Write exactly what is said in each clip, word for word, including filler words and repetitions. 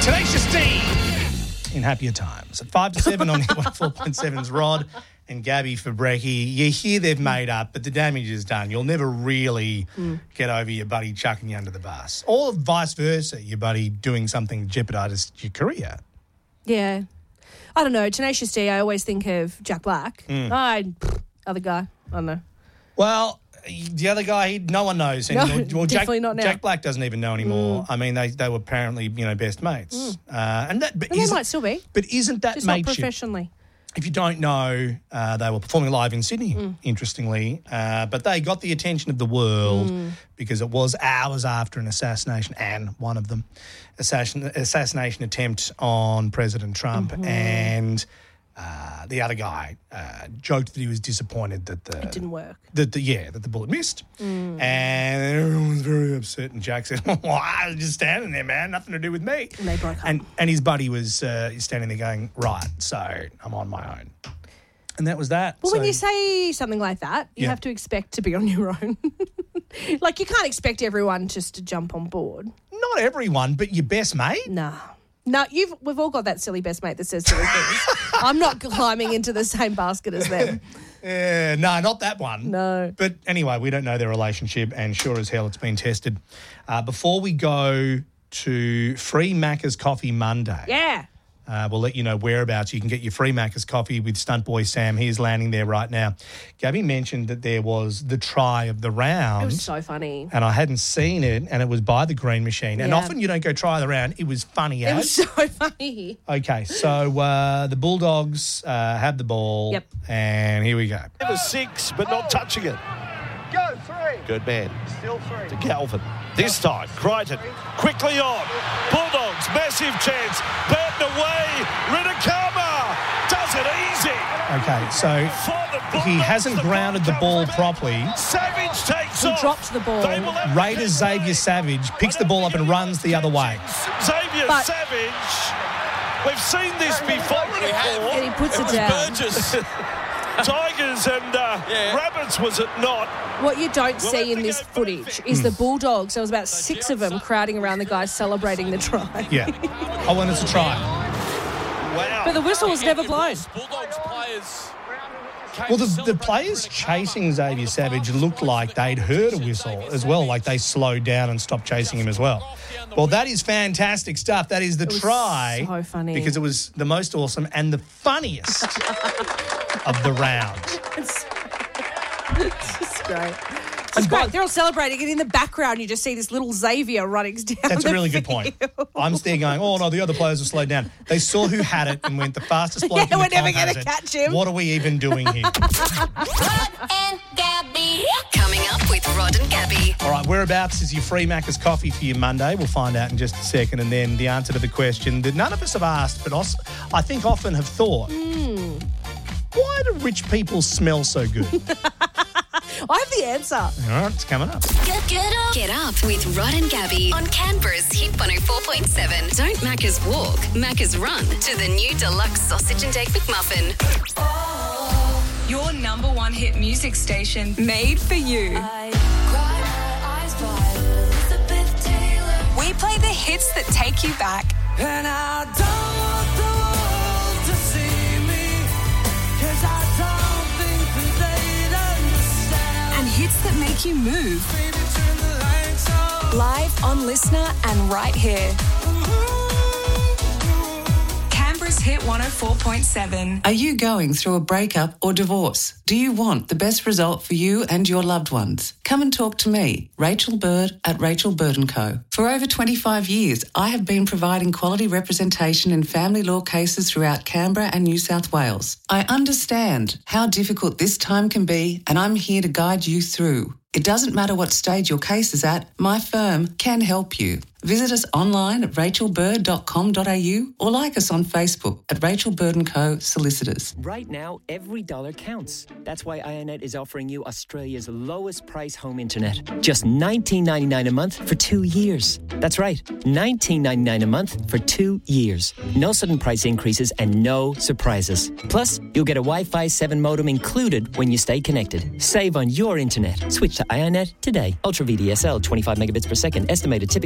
Tenacious D in Happier Times. At five to seven on one oh four point seven's Rod and Gabby for brekkie. You hear they've made up, but the damage is done. You'll never really mm. get over your buddy chucking you under the bus. Or vice versa, your buddy doing something to jeopardise your career. Yeah. I don't know. Tenacious D, I always think of Jack Black. Mm. I, other guy, I don't know. Well, the other guy, he, no one knows anymore. No, well, definitely Jack, not now. Jack Black doesn't even know anymore. Mm. I mean, they they were apparently, you know, best mates. Mm. Uh, and that, but and they might still be. But isn't that Just mateship? not professionally. If you don't know, uh, they were performing live in Sydney, Mm. interestingly, uh, but they got the attention of the world Mm. because it was hours after an assassination, and one of them, assassin, assassination attempt on President Trump, Mm-hmm. and uh, the other guy uh, joked that he was disappointed that the It didn't work. That the yeah that the bullet missed, Mm. and everyone was very upset. And Jack said, "Well, I was just standing there, man, nothing to do with me." And they broke up. And and his buddy was uh, standing there going, "Right, so I'm on my own," and that was that. Well, so, when you say something like that, you Yeah. have to expect to be on your own. Like, you can't expect everyone just to jump on board. not everyone, but your best mate. Nah. No, you've we've all got that silly best mate that says silly things. I'm not climbing into the same basket as them. Yeah, no, not that one. No. But anyway, we don't know their relationship, and sure as hell it's been tested. Uh, before we go to Free Macca's Coffee Monday, Yeah. uh, we'll let you know whereabouts you can get your free Macca's coffee with Stunt Boy Sam. He's landing there right now. Gabby mentioned that there was the try of the round. It was so funny. And I hadn't seen it, and it was by the Green Machine. And Yeah. often you don't go try the round. It was funny It as. was so funny. Okay, so uh, the Bulldogs uh, have the ball. Yep. And here we go. It was six, but not touching it. Go, three. Good man. Still three. To Galvin. This time, Crichton quickly on. Bulldogs, massive chance. Burton away. Ridicama does it easy. Okay, so he hasn't grounded the ball properly. Savage takes He off. dropped the ball. They will have Raiders Xavier Savage picks the ball up and runs the other way. Xavier But- Savage. We've seen this before. And he puts it, down. Burgess. Tigers and uh, Yeah. Rabbits, was it not? What you don't see in this footage is the Bulldogs. There was about six of them crowding around the guys celebrating the try. Yeah. I wanted to try. Wow. But the whistle was never blown. Bulldogs players. came Well, to the, the celebrate players the chasing Xavier Savage looked like they'd heard a whistle as well, like they slowed down and stopped chasing him as well. Well, that is fantastic stuff. That is the It was try. so funny. Because it was the most awesome and the funniest of the round. It's, it's just great. It's And great. by- They're all celebrating, and in the background, you just see this little Xavier running down. That's a the really good point. field. I'm there going, oh, no, the other players have slowed down. They saw who had it and went, the fastest bloke Yeah, in the we're never comp gonna has it. catch him. What are we even doing here? Rod and Gabby. Coming up with Rod and Gabby. All right, whereabouts is your free Macca's coffee for your Monday? We'll find out in just a second. And then the answer to the question that none of us have asked, but os- I think often have thought, Mm. why do rich people smell so good? I have the answer. All right, it's coming up. Get, get up. Get up with Rod and Gabby on Canberra's Hit one oh four point seven. Don't Macca's walk, Macca's run to the new deluxe sausage and egg McMuffin. Your number one hit music station made for you. We play the hits that take you back. And I don't want the world to see me, 'cause I don't think that they'd understand. And hits that make you move. Baby, turn the lights on. Live on Listener and right here. Canberra's Hit one oh four point seven. Are you going through a breakup or divorce? Do you want the best result for you and your loved ones? Come and talk to me, Rachel Bird at Rachel Bird and Co. For over twenty-five years, I have been providing quality representation in family law cases throughout Canberra and New South Wales. I understand how difficult this time can be, and I'm here to guide you through. It doesn't matter what stage your case is at, my firm can help you. Visit us online at rachel bird dot com dot a u or like us on Facebook at Rachel Bird and Co. Solicitors. Right now, every dollar counts. That's why IONET is offering you Australia's lowest price home internet. Just nineteen ninety-nine a month for two years. That's right, nineteen ninety-nine a month for two years. No sudden price increases and no surprises. Plus, you'll get a Wi-Fi seven modem included when you stay connected. Save on your internet. Switch to IONET today. Ultra V D S L, twenty-five megabits per second. Estimated typical evening speed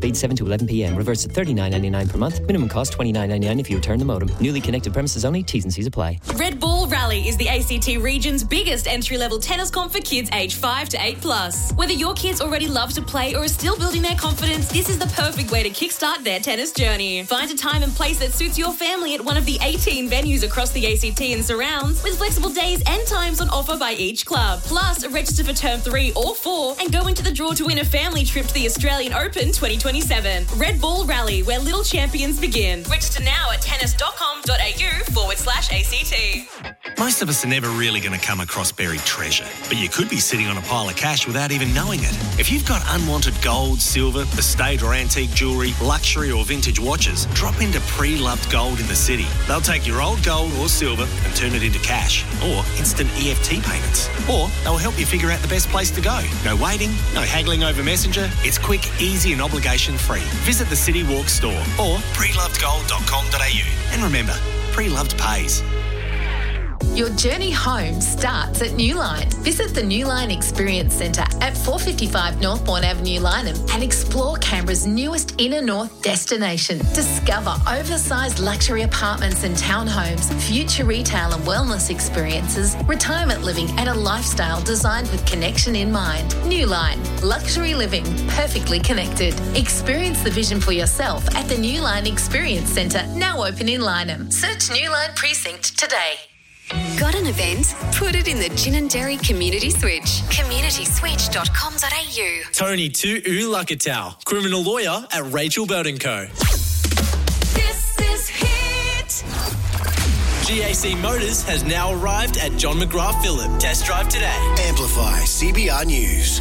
speed seven to eleven p.m. Reverse at thirty-nine ninety-nine per month. Minimum cost twenty-nine ninety-nine if you return the modem. Newly connected premises only. T's and C's apply. Red Ball Rally is the A C T region's biggest entry-level tennis comp for kids aged five to eight plus. Whether your kids already love to play or are still building their confidence, this is the perfect way to kickstart their tennis journey. Find a time and place that suits your family at one of the eighteen venues across the A C T and surrounds, with flexible days and times on offer by each club. Plus, register for term three or four and go into the draw to win a family trip to the Australian Open twenty twenty-seven. Red Ball Rally, where little champions begin. Register now at tennis.com.au forward slash ACT. Most of us are never really going to come across buried treasure, but you could be sitting on a pile of cash without even knowing it. If you've got unwanted gold, silver, estate or antique jewellery, luxury or vintage watches, drop into Pre-Loved Gold in the city. They'll take your old gold or silver and turn it into cash or instant E F T payments. Or they'll help you figure out the best place to go. No waiting, no haggling over Messenger. It's quick, easy and obligation free. Visit the City Walk store or pre loved gold dot com dot a u. And remember, Pre-Loved pays. Your journey home starts at Newline. Visit the Newline Experience Centre at four fifty-five Northbourne Avenue, Lynham, and explore Canberra's newest inner north destination. Discover oversized luxury apartments and townhomes, future retail and wellness experiences, retirement living and a lifestyle designed with connection in mind. Newline, luxury living, perfectly connected. Experience the vision for yourself at the Newline Experience Centre, now open in Lynham. Search Newline Precinct today. Got an event? Put it in the Gin and Dairy Community Switch. community switch dot com dot a u. Tony Tu Ulakatau, criminal lawyer at Rachel Bird and Co. This is Hit. G A C Motors has now arrived at John McGrath Phillip. Test drive today. Amplify C B R News.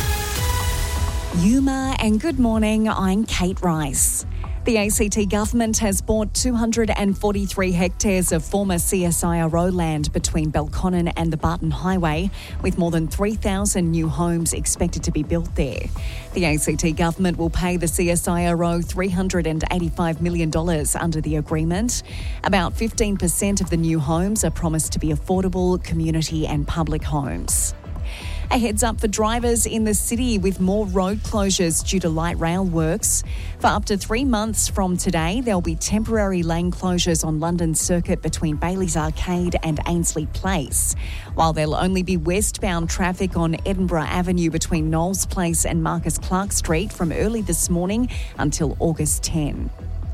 Yuma and good morning, I'm Kate Rice. The A C T government has bought two hundred forty-three hectares of former C S I R O land between Belconnen and the Barton Highway, with more than three thousand new homes expected to be built there. The A C T government will pay the C S I R O three hundred eighty-five million dollars under the agreement. About fifteen percent of the new homes are promised to be affordable, community and public homes. A heads up for drivers in the city with more road closures due to light rail works. For up to three months from today, there'll be temporary lane closures on London Circuit between Bailey's Arcade and Ainsley Place, while there'll only be westbound traffic on Edinburgh Avenue between Knowles Place and Marcus Clark Street from early this morning until August tenth.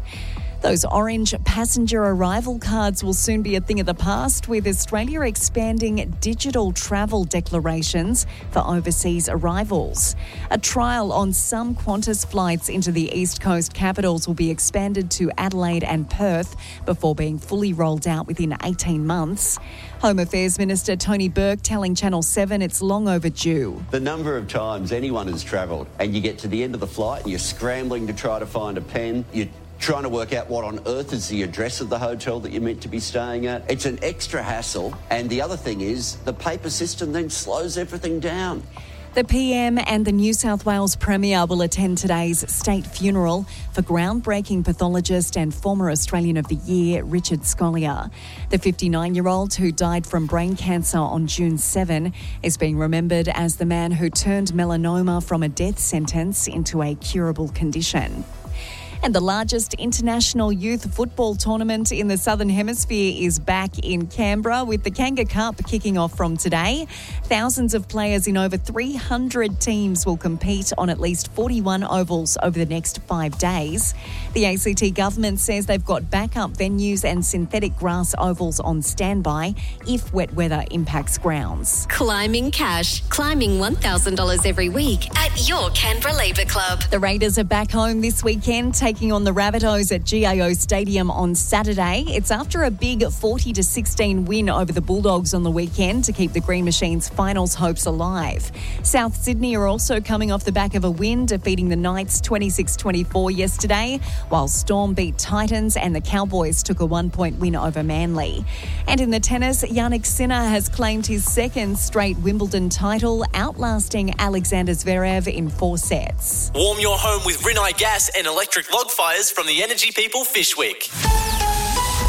Those orange passenger arrival cards will soon be a thing of the past, with Australia expanding digital travel declarations for overseas arrivals. A trial on some Qantas flights into the East Coast capitals will be expanded to Adelaide and Perth before being fully rolled out within eighteen months. Home Affairs Minister Tony Burke telling Channel seven it's long overdue. The number of times anyone has travelled and you get to the end of the flight and you're scrambling to try to find a pen, you trying to work out what on earth is the address of the hotel that you're meant to be staying at. It's an extra hassle. And the other thing is the paper system then slows everything down. The P M and the New South Wales Premier will attend today's state funeral for groundbreaking pathologist and former Australian of the Year, Richard Scolyer. The fifty-nine-year-old who died from brain cancer on June seventh is being remembered as the man who turned melanoma from a death sentence into a curable condition. And the largest international youth football tournament in the Southern Hemisphere is back in Canberra, with the Kanga Cup kicking off from today. Thousands of players in over three hundred teams will compete on at least forty-one ovals over the next five days. The A C T government says they've got backup venues and synthetic grass ovals on standby if wet weather impacts grounds. Climbing cash. Climbing one thousand dollars every week at your Canberra Labour Club. The Raiders are back home this weekend, taking on the Rabbitohs at G A O Stadium on Saturday. It's after a big forty to sixteen win over the Bulldogs on the weekend to keep the Green Machines' finals hopes alive. South Sydney are also coming off the back of a win, defeating the Knights twenty-six twenty-four yesterday, while Storm beat Titans and the Cowboys took a one-point win over Manly. And in the tennis, Jannik Sinner has claimed his second straight Wimbledon title, outlasting Alexander Zverev in four sets. Warm your home with Rinnai Gas and electric log fires from the Energy People Fishwick.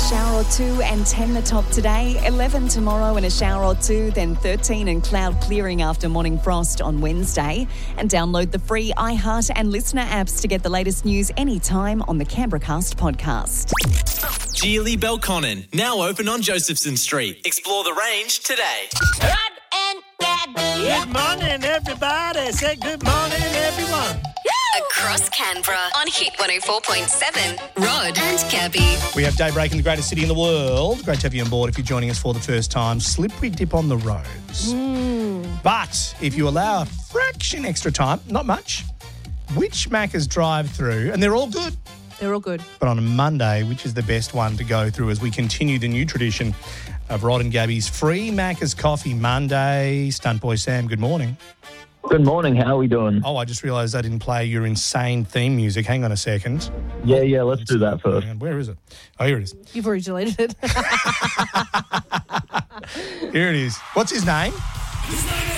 shower or two and ten the top today. eleven tomorrow and a shower or two, then thirteen and cloud clearing after morning frost on Wednesday. And download the free iHeart and Listener apps to get the latest news anytime on the Canberra Cast podcast. Geely Belconnen, now open on Josephson Street. Explore the range today. Rod and Gabby. Good morning, everybody. Say good morning, everyone. Across Canberra on Hit one oh four point seven. Rod and Gabby. We have daybreak in the greatest city in the world. Great to have you on board if you're joining us for the first time. Slippery dip on the roads. Mm. But if you allow a fraction extra time, not much, which Macca's drive-through, and they're all good, They're all good. but on a Monday, which is the best one to go through as we continue the new tradition of Rod and Gabby's free Macca's Coffee Monday. Stunt Boy Sam, good morning. Good morning. How are we doing? Oh, I just realised I didn't play your insane theme music. Hang on a second. Yeah, yeah, let's do that first. Where is it? Oh, here it is. You've already deleted it. Here it is. What's his name? His name